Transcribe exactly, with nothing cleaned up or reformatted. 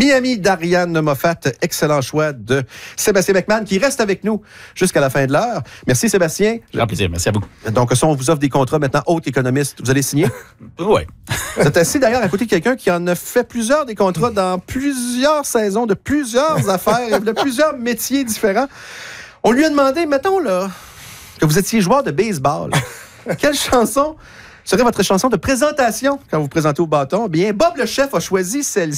Miami d'Ariane Moffat. Excellent choix de Sébastien McMahon qui reste avec nous jusqu'à la fin de l'heure. Merci Sébastien. Grand plaisir, merci à vous. Donc, si on vous offre des contrats maintenant, haute économiste, vous allez signer? Oui. Vous êtes assis d'ailleurs à côté de quelqu'un qui en a fait plusieurs des contrats dans plusieurs saisons, de plusieurs affaires, de plusieurs métiers différents. On lui a demandé, mettons là, que vous étiez joueur de baseball. Quelle chanson serait votre chanson de présentation quand vous vous présentez au bâton? Bien, Bob le chef a choisi celle-ci.